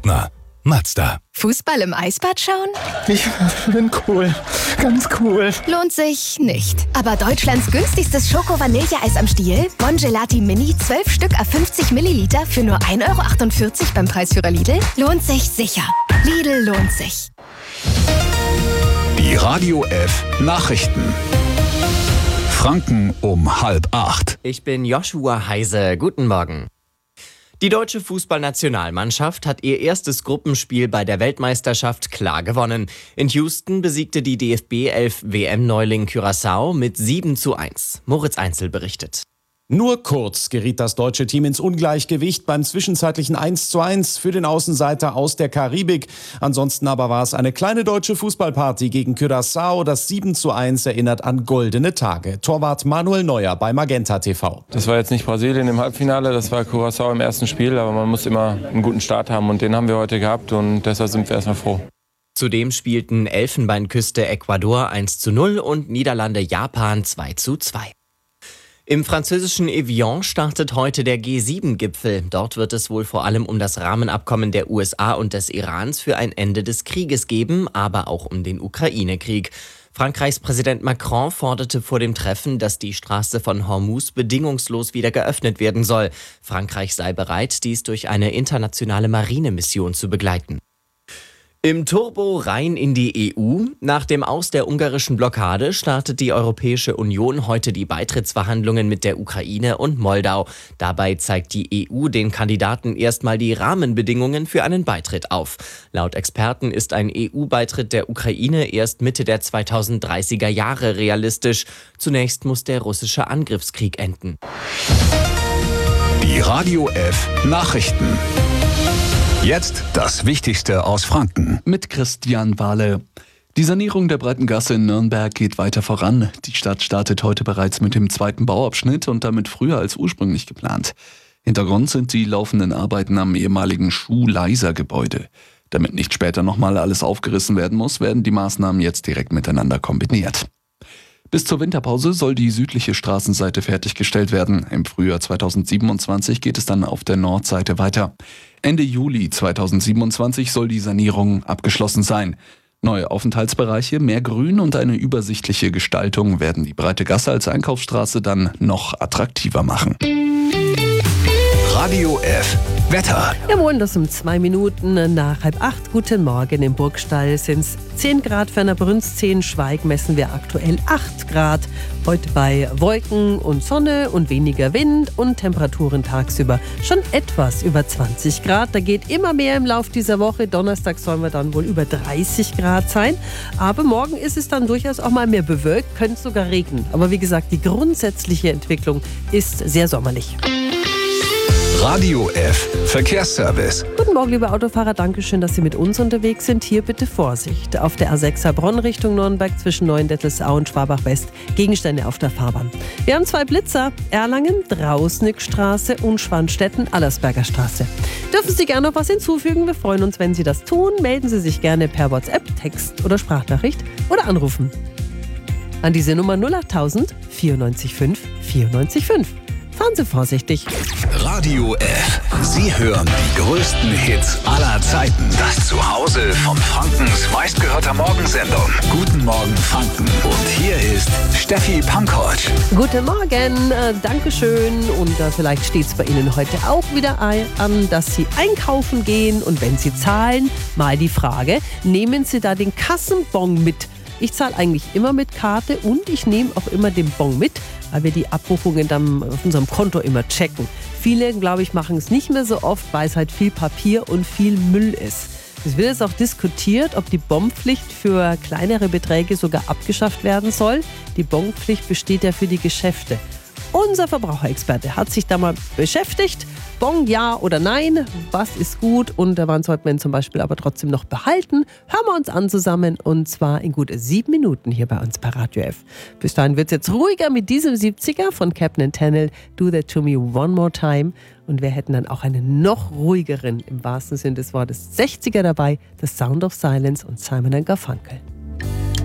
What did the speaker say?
Partner Mazda. Fußball im Eisbad schauen? Ich bin cool. Ganz cool. Lohnt sich nicht. Aber Deutschlands günstigstes Schoko-Vanilleeis am Stiel, Bon Gelati Mini, 12 Stück à 50 Milliliter für nur 1,48 € beim Preisführer Lidl, lohnt sich sicher. Lidl lohnt sich. Die Radio F Nachrichten. Franken um 7:30. Ich bin Joshua Heise. Guten Morgen. Die deutsche Fußballnationalmannschaft hat ihr erstes Gruppenspiel bei der Weltmeisterschaft klar gewonnen. In Houston besiegte die DFB-11 WM-Neuling Curaçao mit 7:1. Moritz Einzel berichtet. Nur kurz geriet das deutsche Team ins Ungleichgewicht beim zwischenzeitlichen 1:1 für den Außenseiter aus der Karibik. Ansonsten aber war es eine kleine deutsche Fußballparty gegen Curaçao. Das 7:1 erinnert an goldene Tage. Torwart Manuel Neuer bei Magenta TV. Das war jetzt nicht Brasilien im Halbfinale, das war Curaçao im ersten Spiel. Aber man muss immer einen guten Start haben und den haben wir heute gehabt und deshalb sind wir erstmal froh. Zudem spielten Elfenbeinküste Ecuador 1:0 und Niederlande Japan 2:2. Im französischen Evian startet heute der G7-Gipfel. Dort wird es wohl vor allem um das Rahmenabkommen der USA und des Irans für ein Ende des Krieges geben, aber auch um den Ukraine-Krieg. Frankreichs Präsident Macron forderte vor dem Treffen, dass die Straße von Hormuz bedingungslos wieder geöffnet werden soll. Frankreich sei bereit, dies durch eine internationale Marinemission zu begleiten. Im Turbo rein in die EU. Nach dem Aus der ungarischen Blockade startet die Europäische Union heute die Beitrittsverhandlungen mit der Ukraine und Moldau. Dabei zeigt die EU den Kandidaten erstmal die Rahmenbedingungen für einen Beitritt auf. Laut Experten ist ein EU-Beitritt der Ukraine erst Mitte der 2030er Jahre realistisch. Zunächst muss der russische Angriffskrieg enden. Die Radio F Nachrichten. Jetzt das Wichtigste aus Franken. Mit Christian Wahle. Die Sanierung der Breitengasse in Nürnberg geht weiter voran. Die Stadt startet heute bereits mit dem zweiten Bauabschnitt und damit früher als ursprünglich geplant. Hintergrund sind die laufenden Arbeiten am ehemaligen Schuh-Leiser-Gebäude. Damit nicht später nochmal alles aufgerissen werden muss, werden die Maßnahmen jetzt direkt miteinander kombiniert. Bis zur Winterpause soll die südliche Straßenseite fertiggestellt werden. Im Frühjahr 2027 geht es dann auf der Nordseite weiter. Ende Juli 2027 soll die Sanierung abgeschlossen sein. Neue Aufenthaltsbereiche, mehr Grün und eine übersichtliche Gestaltung werden die Breite Gasse als Einkaufsstraße dann noch attraktiver machen. Radio F Wetter. Jawohl, das um 2 Minuten nach 7:30. Guten Morgen. Im Burgstall sind es 10 Grad, Fernerbrunst 10, Schweig messen wir aktuell 8 Grad. Heute bei Wolken und Sonne und weniger Wind und Temperaturen tagsüber schon etwas über 20 Grad. Da geht immer mehr im Lauf dieser Woche. Donnerstag sollen wir dann wohl über 30 Grad sein. Aber morgen ist es dann durchaus auch mal mehr bewölkt, könnte sogar regnen. Aber wie gesagt, die grundsätzliche Entwicklung ist sehr sommerlich. Radio F Verkehrsservice. Guten Morgen, liebe Autofahrer. Dankeschön, dass Sie mit uns unterwegs sind. Hier bitte Vorsicht. Auf der A6 Heilbronn Richtung Nürnberg zwischen Neuendettelsau und Schwabach-West. Gegenstände auf der Fahrbahn. Wir haben 2 Blitzer. Erlangen, Drausnickstraße und Schwanstetten, Allersberger Straße. Dürfen Sie gerne noch was hinzufügen? Wir freuen uns, wenn Sie das tun. Melden Sie sich gerne per WhatsApp, Text oder Sprachnachricht oder anrufen. An diese Nummer 08000 94 5 94 5. Fahren Sie vorsichtig. Radio F. Sie hören die größten Hits aller Zeiten. Das Zuhause von Frankens meistgehörter Morgensendung. Guten Morgen Franken. Und hier ist Steffi Pankovic. Guten Morgen, Dankeschön. Und vielleicht steht es bei Ihnen heute auch wieder an, dass Sie einkaufen gehen. Und wenn Sie zahlen, mal die Frage, nehmen Sie da den Kassenbon mit? Ich zahle eigentlich immer mit Karte und ich nehme auch immer den Bon mit, weil wir die Abbuchungen dann auf unserem Konto immer checken. Viele, glaube ich, machen es nicht mehr so oft, weil es halt viel Papier und viel Müll ist. Es wird jetzt auch diskutiert, ob die Bonpflicht für kleinere Beträge sogar abgeschafft werden soll. Die Bonpflicht besteht ja für die Geschäfte. Unser Verbraucherexperte hat sich da mal beschäftigt. Bon, ja oder nein? Was ist gut? Und wann sollte man zum Beispiel aber trotzdem noch behalten? Hören wir uns an zusammen und zwar in gut 7 Minuten hier bei uns bei Radio F. Bis dahin wird es jetzt ruhiger mit diesem 70er von Captain Tennel, Do That To Me One More Time. Und wir hätten dann auch einen noch ruhigeren, im wahrsten Sinne des Wortes, 60er dabei, The Sound of Silence und Simon & Garfunkel.